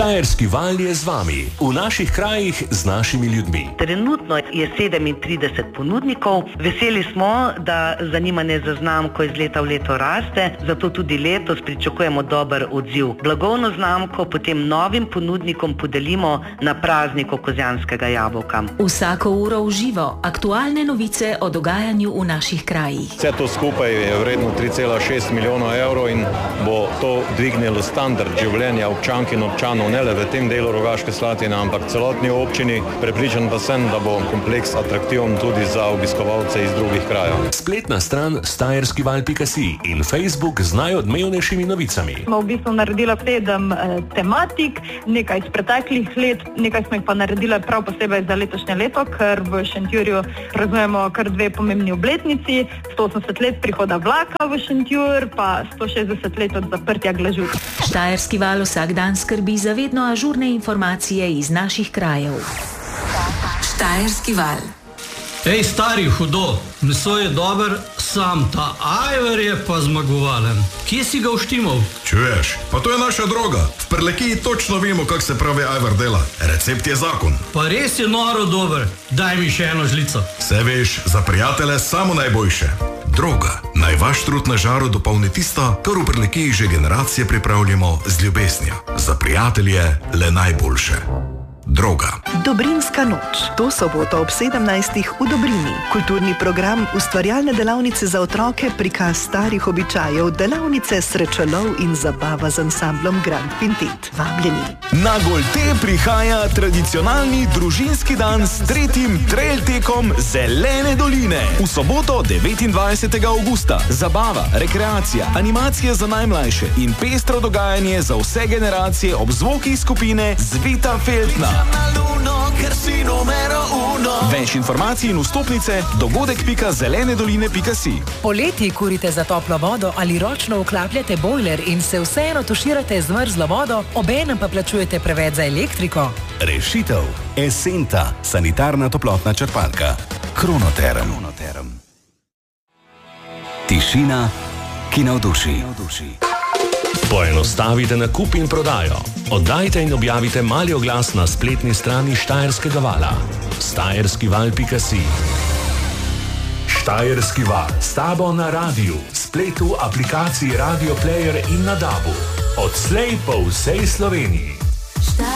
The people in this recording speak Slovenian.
Štajerski val je z vami, v naših krajih z našimi ljudmi. Trenutno je 37 ponudnikov. Veseli smo, da zanimanje za znamko iz leta v leto raste, zato tudi letos pričakujemo dober odziv. Blagovno znamko potem novim ponudnikom podelimo na prazniku kozjanskega jabolka. Vsako uro v živo, aktualne novice o dogajanju v naših krajih. Vse to skupaj je vredno 3,6 milijonov evrov in bo to dvignilo standard življenja občank in občanov, ne le v tem delu Rogaške Slatine, ampak celotni občini. Prepričan pa sem, da bo kompleks atraktiven tudi za obiskovalce iz drugih krajev. Spletna stran štajerskival.si in Facebook z najodmevnejšimi novicami. Smo v bistvu naredila 7 tematik, nekaj iz preteklih let, nekaj smo jih pa naredila prav posebej za letošnje leto, ker v Šentjurju praznujemo kar 2 pomembni obletnici, 180 let prihoda vlaka v Šentjur, pa 160 let od zaprtja Glažu. Štajerski val vsak dan skrbi za vedno ažurne informacije iz naših krajev. Štajerski val. Ej, stari, hudo, meso je dober, sam ta ajvar je pa zmagovalen. Kje si ga uštimal? Čuješ, pa to je naša droga. V Prlekiji točno vemo, kako se pravi ajvar dela. Recept je zakon. Pa res je noro dober, daj mi še eno žlico. Se veš, za prijatelje samo najboljše. Droga, naj vaš trud na žaru dopolni tisto, kar v Prlekiji že generacije pripravljamo z ljubeznijo. Za prijatelje le najboljše. Droga. Dobrinska noč. To soboto ob 17. v Dobrini. Kulturni program, ustvarjalne delavnice za otroke, prikaz starih običajev, delavnice srečolov in zabava z ansamblom Grand Quintet. Vabljeni. Na Golte prihaja tradicionalni družinski dan s 3. trail tekom Zelene doline. V soboto 29. augusta. Zabava, rekreacija, animacije za najmlajše in pestro dogajanje za vse generacije ob zvokih skupine Zvita Feltna. Več informacij in vstopnice dogodek.zelenedoline.si. Poleti kurite za toplo vodo ali ročno vklapljate bojler in se vseeno tuširate z mrzlo vodo, obenem pa plačujete preveč za elektriko? Rešitev. Esenta, sanitarna toplotna črpalka. Kronoterm. Tišina, ki navduši. Poenostavite nakup in prodajo. Oddajte in objavite mali oglas na spletni strani Štajerskega vala. štajerskival.si. Štajerski val. S tabo na radiju, spletu, aplikaciji Radio Player in na DAB-u. Odslej po vsej Sloveniji.